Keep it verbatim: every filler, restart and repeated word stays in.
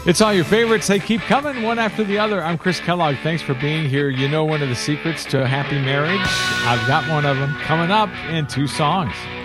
It's all your favorites. They keep coming one after the other. I'm Chris Kellogg. Thanks for being here. You know one of the secrets to a happy marriage? I've got one of them coming up in two songs.